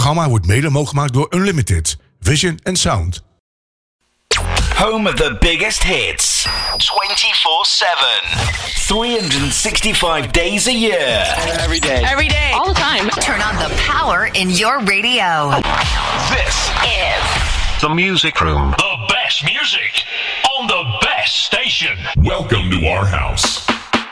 programma wordt mede mogelijk gemaakt door Unlimited, Vision and Sound. Home of the biggest hits. 24/7. 365 days a year. Every day. Every day. All the time. Turn on the power in your radio. This is The Music Room. The best music on the best station. Welcome to our house.